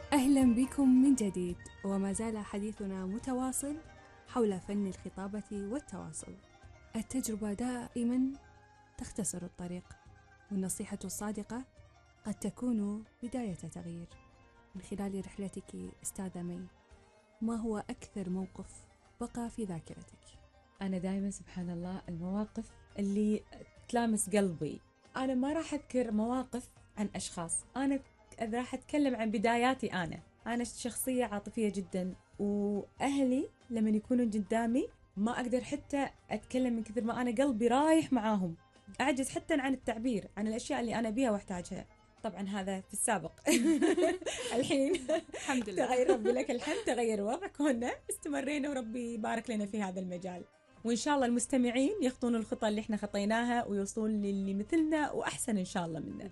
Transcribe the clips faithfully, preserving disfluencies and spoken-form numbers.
أهلا بكم من جديد، وما زال حديثنا متواصل حول فن الخطابة والتواصل. التجربة دائما تختصر الطريق، والنصيحة الصادقة قد تكون بداية تغيير. من خلال رحلتك أستاذة مي، ما هو أكثر موقف بقى في ذاكرتك؟ أنا دائما سبحان الله المواقف اللي تلامس قلبي. أنا ما راح أذكر مواقف عن أشخاص، أنا راح أتكلم عن بداياتي. أنا أنا شخصية عاطفية جدا، وأهلي لما يكونوا قدامي ما أقدر حتى أتكلم من كثر ما أنا قلبي رايح معاهم. أعجز حتى عن التعبير عن الأشياء اللي أنا بيها وأحتاجها. طبعا هذا في السابق. الحين الحمد لله. تغير ربي لك الحمد، تغير الوضع، كنا استمرينا وربي يبارك لنا في هذا المجال. وإن شاء الله المستمعين يخطون الخطى اللي احنا خطيناها ويوصلون للي مثلنا وأحسن إن شاء الله منا.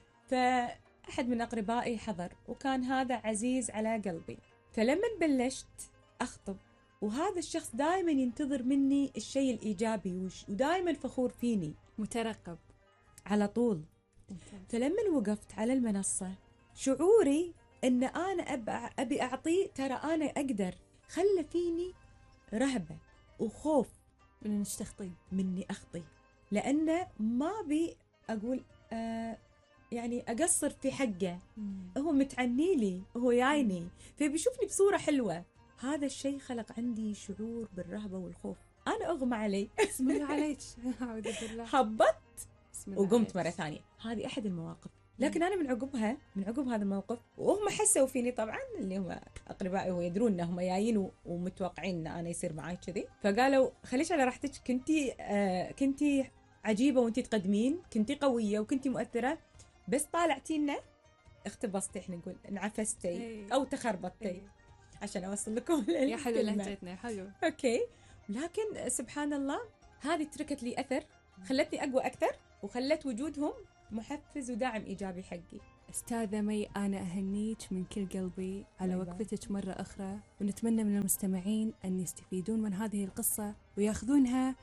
فأحد من أقربائي حضر، وكان هذا عزيز على قلبي. فلما بلشت أخطب، وهذا الشخص دائما ينتظر مني الشيء الإيجابي ودائما فخور فيني، مترقب على طول. فلما وقفت على المنصة، شعوري أن أنا أبي أعطيه، ترى أنا أقدر، خلى فيني رهبة وخوف من إنش تخطي، مني أخطي، لأنه ما بي أقول آه يعني أقصر في حقه. مم. هو متعني لي، هو يعيني، فبيشوفني بصورة حلوة. هذا الشيء خلق عندي شعور بالرهبة والخوف. أنا أغمى علي. بسم الله عليك. أعوذ بالله. حبت بسم الله وقمت عليك. مرة ثانية. هذه أحد المواقف. لكن أنا من عقبها، من عقب هذا الموقف، وهم حسوا فيني طبعا، اللي هم أقربائي ويدرون أنهم جايين ومتوقعين أن أنا يصير معي كذي، فقالوا خليش على راحتك، كنتي آه كنتي عجيبة وانتي تقدمين، كنتي قوية وكنتي مؤثرة، بس طالعتينا اختبصتي، احنا نقول انعفستي أي. أو تخربطتي. أي. عشان أوصل لكم يا حلو الكلمة. لهجتنا، حلو. أوكي. لكن سبحان الله هذه تركت لي أثر، خلتني أقوى أكثر، وخلت وجودهم محفز وداعم إيجابي حقي. أستاذة مي، أنا أهنيك من كل قلبي على أيوة. وقفتك مرة أخرى، ونتمنى من المستمعين أن يستفيدون من هذه القصة ويأخذونها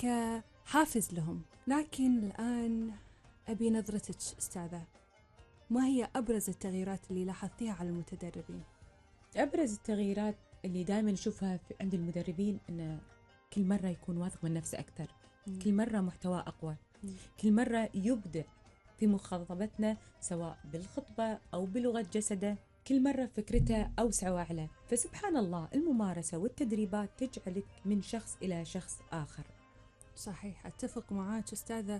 كحافز لهم. لكن الآن أبي نظرتك أستاذة، ما هي أبرز التغييرات اللي لاحظتيها على المتدربين؟ أبرز التغييرات اللي دائما نشوفها عند المدربين أن كل مرة يكون واثق من نفسه أكثر، مم. كل مرة محتوى أقوى، مم. كل مرة يبدع في مخاطبتنا سواء بالخطبة أو بلغة جسده، كل مرة فكرته أوسع وأعلى. فسبحان الله الممارسة والتدريبات تجعلك من شخص إلى شخص آخر. صحيح، أتفق معاك أستاذة.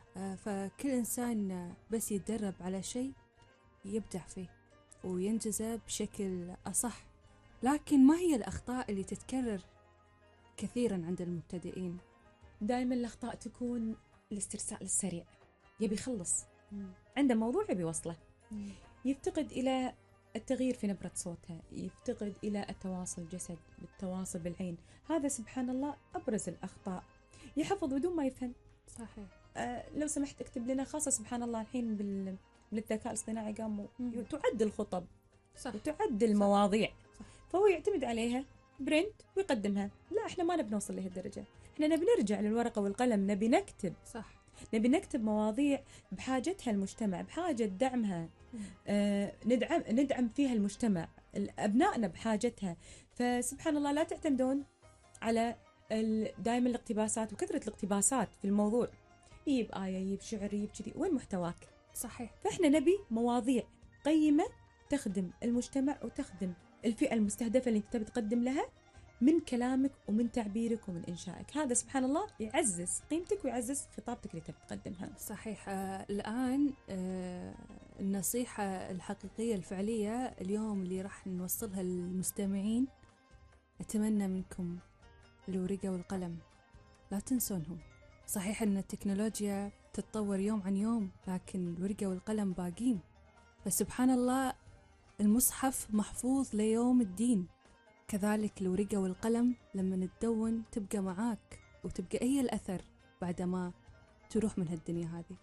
فكل إنسان بس يتدرب على شيء يبدع فيه وينجزه بشكل أصح. لكن ما هي الأخطاء اللي تتكرر كثيرا عند المبتدئين؟ دائما الأخطاء تكون الاسترسال السريع، يبي يخلص، عنده موضوع يبي يوصله، يفتقد إلى التغيير في نبرة صوتها، يفتقد إلى التواصل الجسد، التواصل بالعين. هذا سبحان الله أبرز الأخطاء. يحفظ بدون ما يفهم. صحيح. آه لو سمحت اكتب لنا، خاصة سبحان الله الحين بال... بالذكاء الاصطناعي قاموا تعد الخطب، صح. وتعد المواضيع. صح. فهو يعتمد عليها برنت ويقدمها. لا، احنا ما نبي نوصل لهالدرجة، احنا نبي نرجع للورقة والقلم، نبي نكتب. صح. نبي نكتب مواضيع بحاجتها المجتمع، بحاجة دعمها، آه ندعم ندعم فيها المجتمع، أبنائنا بحاجتها. فسبحان الله لا تعتمدون على دائما الاقتباسات وكثرة الاقتباسات في الموضوع، يجيب آية، يجيب شعر، يجيب كذي، وين محتواك؟ صحيح. فإحنا نبي مواضيع قيمة تخدم المجتمع وتخدم الفئة المستهدفة اللي أنت بتقدم لها، من كلامك ومن تعبيرك ومن إنشائك. هذا سبحان الله يعزز قيمتك ويعزز خطابتك اللي تبي تقدمها. صحيح. آه الآن آه النصيحة الحقيقية الفعلية اليوم اللي راح نوصلها للمستمعين، أتمنى منكم الورقة والقلم، لا تنسونهم. صحيح أن التكنولوجيا تتطور يوم عن يوم، لكن الورقة والقلم باقين. فسبحان الله المصحف محفوظ ليوم الدين، كذلك الورقة والقلم لما نتدون تبقى معاك، وتبقى هي الأثر بعدما تروح من هالدنيا هذه.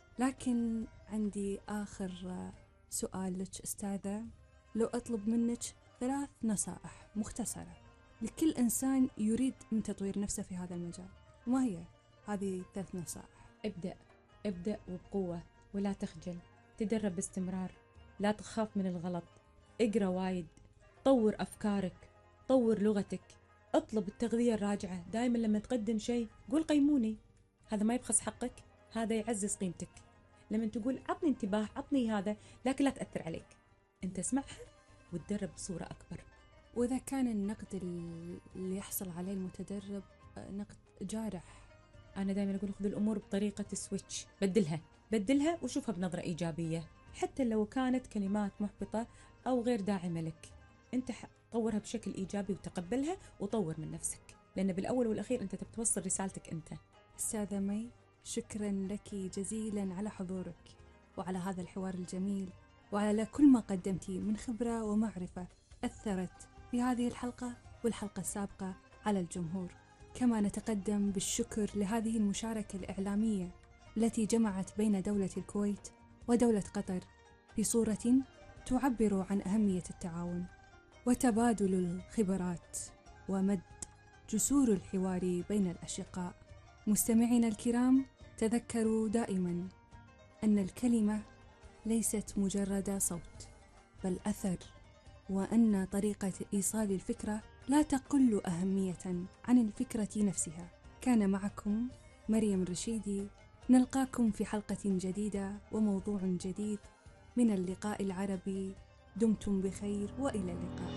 لكن عندي آخر سؤال لك أستاذة، لو أطلب منك ثلاث نصائح مختصرة لكل إنسان يريد من تطوير نفسه في هذا المجال، ما هي هذه ثلاث نصائح؟ ابدأ ابدأ وبقوة، ولا تخجل، تدرب باستمرار، لا تخاف من الغلط، اقرأ وايد، طور أفكارك، طور لغتك، اطلب التغذية الراجعة. دائما لما تقدم شيء قول قيموني، هذا ما يبخس حقك، هذا يعزز قيمتك. لما تقول عطني انتباه، عطني هذا، لكن لا تأثر عليك، انت اسمعها وتدرب بصورة أكبر. وإذا كان النقد اللي يحصل عليه المتدرب نقد جارح، أنا دائما أقول خذ الأمور بطريقة سويتش، بدلها بدلها وشوفها بنظرة إيجابية، حتى لو كانت كلمات محبطة أو غير داعمة لك، أنت طورها بشكل إيجابي وتقبلها وطور من نفسك، لأن بالأول والأخير أنت تبتوصل رسالتك أنت. أستاذة مي، شكرا لك جزيلا على حضورك وعلى هذا الحوار الجميل، وعلى كل ما قدمتي من خبرة ومعرفة أثرت في هذه الحلقة والحلقة السابقة على الجمهور. كما نتقدم بالشكر لهذه المشاركة الإعلامية التي جمعت بين دولة الكويت ودولة قطر في صورة تعبر عن أهمية التعاون وتبادل الخبرات ومد جسور الحوار بين الأشقاء. مستمعينا الكرام، تذكروا دائما أن الكلمة ليست مجرد صوت بل أثر، وأن طريقة إيصال الفكرة لا تقل أهمية عن الفكرة نفسها. كان معكم مريم رشيدي، نلقاكم في حلقة جديدة وموضوع جديد من اللقاء العربي. دمتم بخير وإلى اللقاء.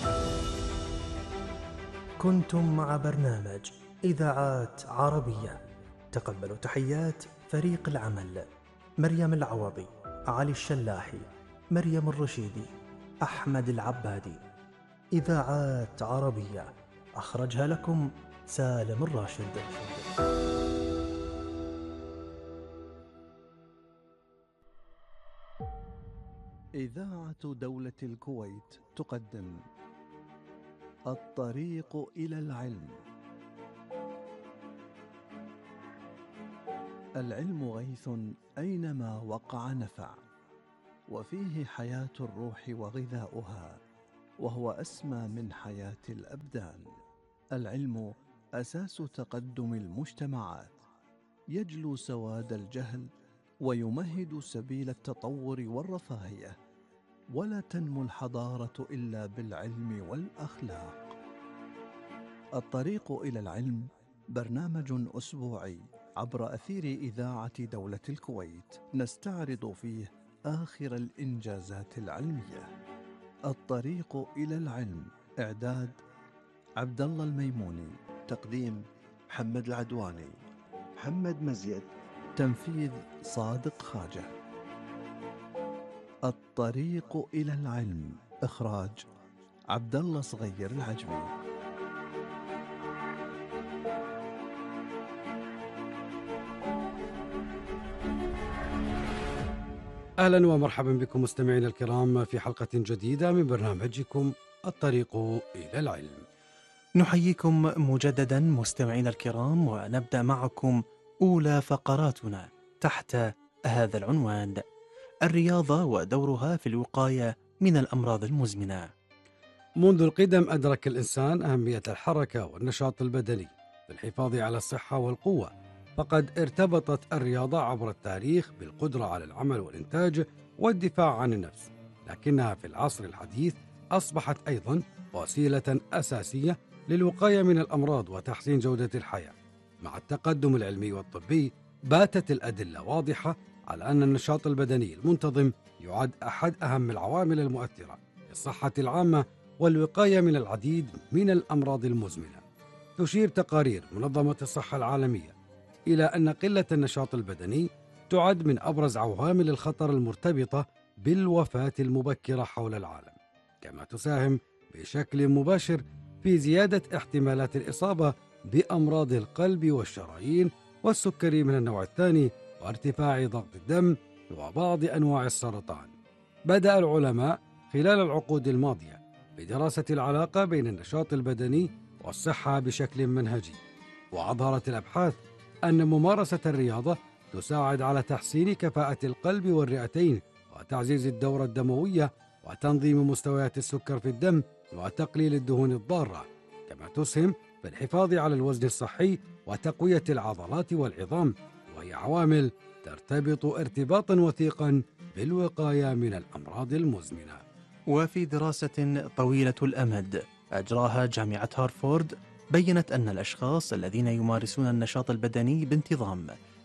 كنتم مع برنامج إذاعات عربية. تقبلوا تحيات فريق العمل: مريم العوضي، علي الشلاحي، مريم الرشيدي، أحمد العبادي. إذاعات عربية أخرجها لكم سالم الراشد. إذاعة دولة الكويت تقدم الطريق إلى العلم. العلم غيث أينما وقع نفع، وفيه حياة الروح وغذاؤها، وهو أسمى من حياة الأبدان. العلم أساس تقدم المجتمعات، يجلو سواد الجهل ويمهد سبيل التطور والرفاهية، ولا تنمو الحضارة إلا بالعلم والأخلاق. الطريق إلى العلم برنامج أسبوعي عبر أثير إذاعة دولة الكويت، نستعرض فيه آخر الإنجازات العلمية. الطريق إلى العلم، إعداد عبد الله الميموني، تقديم محمد العدواني، محمد مزيد، تنفيذ صادق خاجة. الطريق إلى العلم، إخراج عبد الله صغير العجمي. أهلا ومرحبا بكم مستمعينا الكرام في حلقة جديدة من برنامجكم الطريق إلى العلم. نحييكم مجددا مستمعينا الكرام، ونبدأ معكم أولى فقراتنا تحت هذا العنوان: الرياضة ودورها في الوقاية من الأمراض المزمنة. منذ القدم أدرك الإنسان أهمية الحركة والنشاط البدني في الحفاظ على الصحة والقوة، فقد ارتبطت الرياضة عبر التاريخ بالقدرة على العمل والإنتاج والدفاع عن النفس، لكنها في العصر الحديث أصبحت أيضا وسيلة أساسية للوقاية من الأمراض وتحسين جودة الحياة. مع التقدم العلمي والطبي باتت الأدلة واضحة على أن النشاط البدني المنتظم يعد أحد أهم العوامل المؤثرة للصحة العامة والوقاية من العديد من الأمراض المزمنة. تشير تقارير منظمة الصحة العالمية إلى أن قلة النشاط البدني تعد من أبرز عوامل الخطر المرتبطة بالوفاة المبكرة حول العالم، كما تساهم بشكل مباشر في زيادة احتمالات الإصابة بأمراض القلب والشرايين والسكري من النوع الثاني وارتفاع ضغط الدم وبعض أنواع السرطان. بدأ العلماء خلال العقود الماضية بدراسة العلاقة بين النشاط البدني والصحة بشكل منهجي، وأظهرت الأبحاث أن ممارسة الرياضة تساعد على تحسين كفاءة القلب والرئتين وتعزيز الدورة الدموية وتنظيم مستويات السكر في الدم وتقليل الدهون الضارة، كما تسهم في الحفاظ على الوزن الصحي وتقوية العضلات والعظام، وهي عوامل ترتبط ارتباطا وثيقا بالوقاية من الأمراض المزمنة. وفي دراسة طويلة الأمد أجراها جامعة هارفارد بيّنت أن الأشخاص الذين يمارسون النشاط البدني بانتظام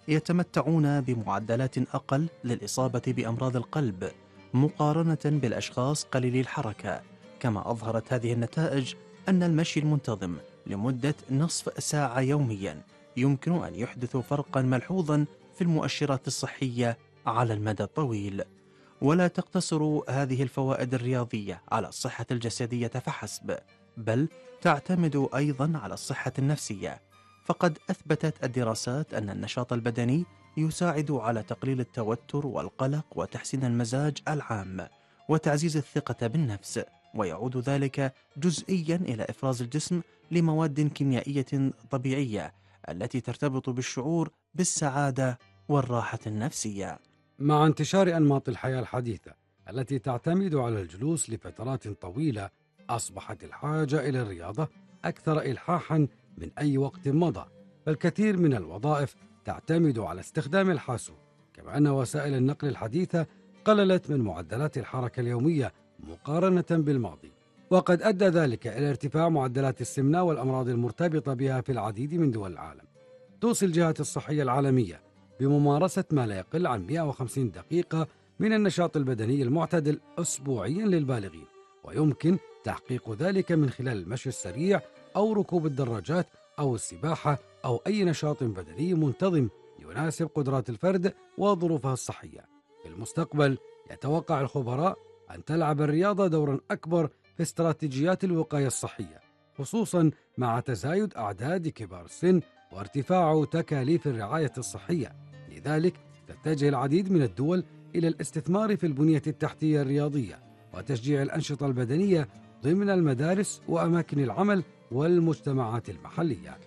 يتمتعون بمعدلات أقل للإصابة بأمراض القلب مقارنة بالأشخاص قليلي الحركة. كما أظهرت هذه النتائج أن المشي المنتظم لمدة نصف ساعة يوميا يمكن أن يحدث فرقا ملحوظا في المؤشرات الصحية على المدى الطويل. ولا تقتصر هذه الفوائد الرياضية على الصحة الجسدية فحسب، بل تعتمد أيضا على الصحة النفسية، فقد أثبتت الدراسات أن النشاط البدني يساعد على تقليل التوتر والقلق وتحسين المزاج العام وتعزيز الثقة بالنفس، ويعود ذلك جزئيا إلى إفراز الجسم لمواد كيميائية طبيعية التي ترتبط بالشعور بالسعادة والراحة النفسية. مع انتشار أنماط الحياة الحديثة التي تعتمد على الجلوس لفترات طويلة، أصبحت الحاجة إلى الرياضة أكثر إلحاحاً من أي وقت مضى، فالكثير من الوظائف تعتمد على استخدام الحاسوب، كما أن وسائل النقل الحديثة قللت من معدلات الحركة اليومية مقارنة بالماضي، وقد أدى ذلك إلى ارتفاع معدلات السمنة والأمراض المرتبطة بها في العديد من دول العالم. توصي الجهات الصحية العالمية بممارسة ما لا يقل عن مئة وخمسين دقيقة من النشاط البدني المعتدل أسبوعيا للبالغين، ويمكن تحقيق ذلك من خلال المشي السريع أو ركوب الدراجات أو السباحة أو أي نشاط بدني منتظم يناسب قدرات الفرد وظروفه الصحية. في المستقبل يتوقع الخبراء أن تلعب الرياضة دورا أكبر في استراتيجيات الوقاية الصحية، خصوصا مع تزايد أعداد كبار السن وارتفاع تكاليف الرعاية الصحية. لذلك تتجه العديد من الدول إلى الاستثمار في البنية التحتية الرياضية وتشجيع الأنشطة البدنية ضمن المدارس وأماكن العمل والمجتمعات المحلية.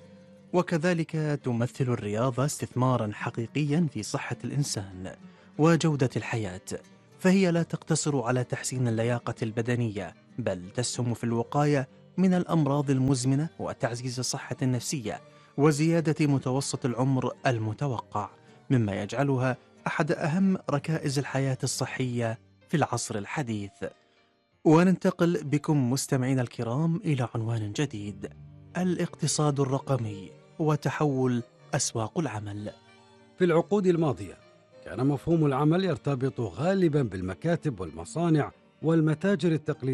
وكذلك تمثل الرياضة استثماراً حقيقياً في صحة الإنسان وجودة الحياة، فهي لا تقتصر على تحسين اللياقة البدنية، بل تسهم في الوقاية من الأمراض المزمنة وتعزيز الصحة النفسية وزيادة متوسط العمر المتوقع، مما يجعلها أحد أهم ركائز الحياة الصحية في العصر الحديث. وننتقل بكم مستمعين الكرام إلى عنوان جديد: الاقتصاد الرقمي وتحول أسواق العمل. في العقود الماضية كان مفهوم العمل يرتبط غالبا بالمكاتب والمصانع والمتاجر التقليدية